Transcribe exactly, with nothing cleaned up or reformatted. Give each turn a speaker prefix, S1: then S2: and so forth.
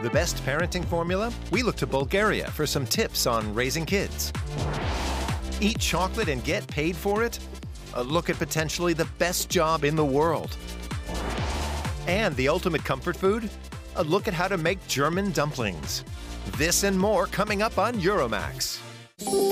S1: The best parenting formula? We look to Bulgaria for some tips on raising kids. Eat chocolate and get paid for it? A look at potentially the best job in the world. And the ultimate comfort food? A look at how to make German dumplings. This and more coming up on Euromax.